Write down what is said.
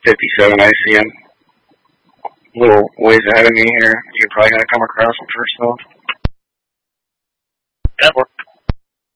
57, I see him. A little ways ahead of me here. You're probably going to come across him first, though. Yep.